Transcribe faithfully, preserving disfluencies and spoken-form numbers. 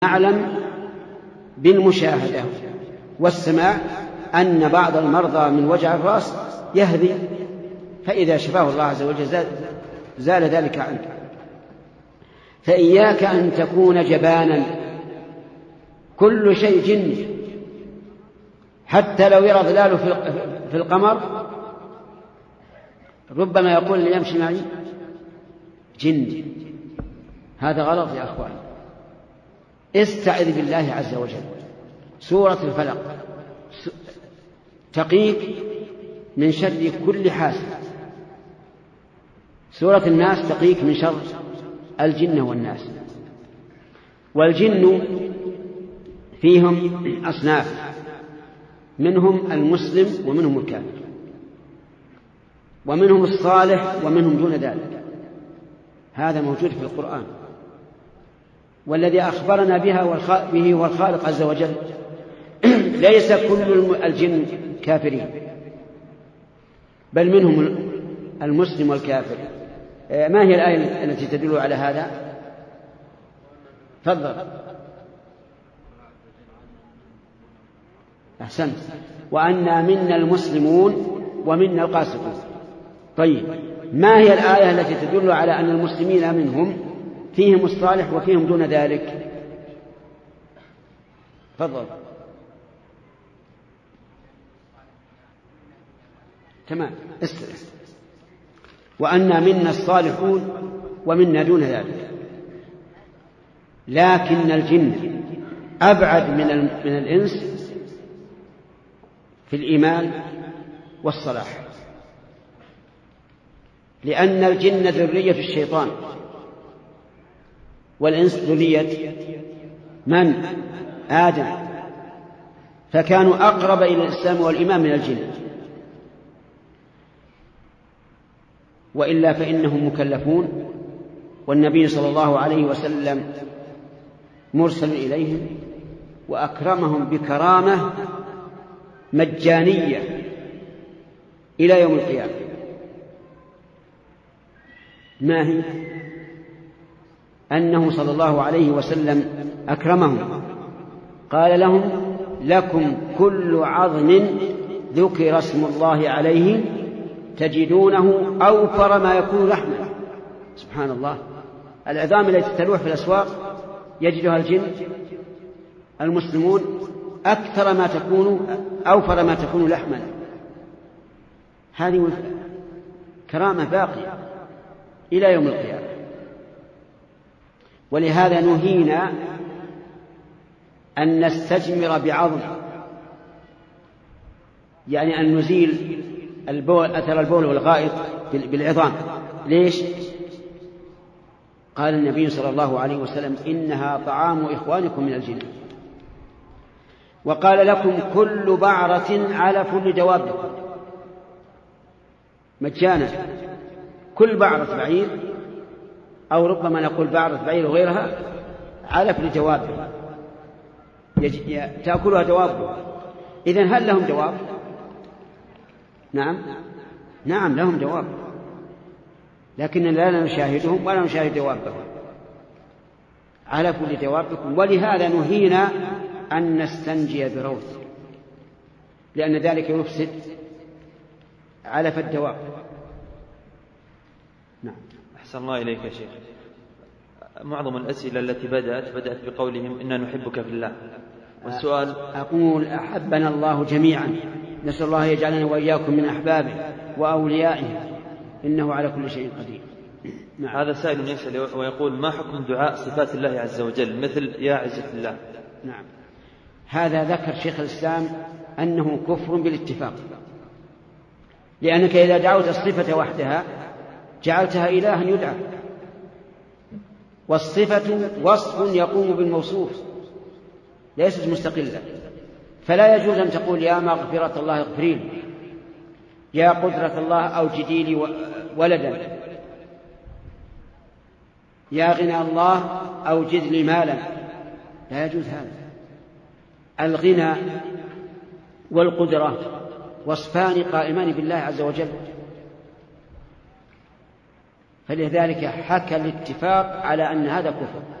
نعلم بالمشاهدة والسماع أن بعض المرضى من وجع الرأس يهذي، فإذا شفاه الله عز وجل زال, زال ذلك عنك. فإياك أن تكون جبانا، كل شيء جني، حتى لو يرى ظلاله في القمر ربما يقول اللي يمشي معي جني. هذا غلط يا أخوان. استعذ بالله عز وجل. سورة الفلق تقيك من شر كل حاسد، سورة الناس تقيك من شر الجن والناس. والجن فيهم أصناف، منهم المسلم ومنهم الكافر، ومنهم الصالح ومنهم دون ذلك. هذا موجود في القرآن، والذي أخبرنا بها به هو الخالق عز وجل. ليس كل الجن كافرين، بل منهم المسلم والكافر. ما هي الآية التي تدل على هذا؟ تفضل. أحسنت. وأنا منا المسلمون ومنا القاسطون. طيب، ما هي الآية التي تدل على أن المسلمين منهم فيهم الصالح وفيهم دون ذلك؟ تفضل. تمام، استرح. وأنا منا الصالحون ومنا دون ذلك. لكن الجن أبعد من من الإنس في الإيمان والصلاح، لأن الجن ذرية الشيطان والإنس ذرية من؟ آدم، فكانوا أقرب إلى الإسلام والإيمان من الجن، وإلا فإنهم مكلفون، والنبي صلى الله عليه وسلم مرسل إليهم وأكرمهم بكرامة مجانية إلى يوم القيامة. ما هي؟ أنه صلى الله عليه وسلم أكرمهم، قال لهم: لكم كل عظم ذكر اسم الله عليه تجدونه أوفر ما يكون لحما. سبحان الله، العظام التي تلوح في الأسواق يجدها الجن المسلمون أكثر ما تكون أوفر ما تكون لحما. هذه كرامة باقية إلى يوم القيامة. ولهذا نهينا أن نستجمر بعظم، يعني أن نزيل البول أثر البول والغائط بالعظام. ليش؟ قال النبي صلى الله عليه وسلم: إنها طعام إخوانكم من الجن. وقال: لكم كل بعرة علف لدوابكم، مجانا. كل بعرة بعير، أو ربما نقول بعرة بعير وغيرها، علف لدوابكم تأكلها دوابكم. إذن هل لهم دواب؟ نعم نعم لهم دواب، لكن لا نشاهدهم ولا نشاهد دوابهم. علف لدوابكم. ولهذا نهينا أن نستنجي بروث، لأن ذلك يفسد علف الدواب. نعم. أحسن الله إليك يا شيخ. معظم الأسئلة التي بدأت بدأت بقولهم إنا نحبك في الله، والسؤال أقول: أحبنا الله جميعا، نسأل الله يجعلنا وإياكم من أحبابه وأوليائه، إنه على كل شيء قدير. نعم. هذا سائل يسأل ويقول: ما حكم دعاء صفات الله عز وجل مثل يا عزة الله؟ نعم، هذا ذكر شيخ الإسلام أنه كفر بالاتفاق، لأنك إذا دعوت الصفة وحدها جعلتها إلها يدعى، والصفة وصف يقوم بالموصوف ليست مستقلة. فلا يجوز أن تقول يا مغفرة الله اغفري لي، يا قدرة الله أوجدي لي ولدا، يا غنى الله أوجد لي مالا. لا يجوز هذا. الغنى والقدرة وصفان قائمان بالله عز وجل، فلذلك حكى الاتفاق على أن هذا كفر.